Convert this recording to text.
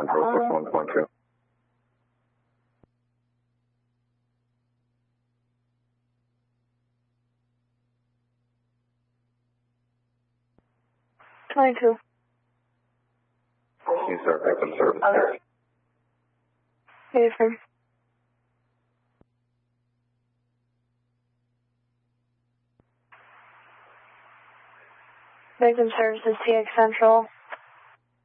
Central 61.2. $22. You start victim service. Okay. Yes, sir. Victim services, TX Central.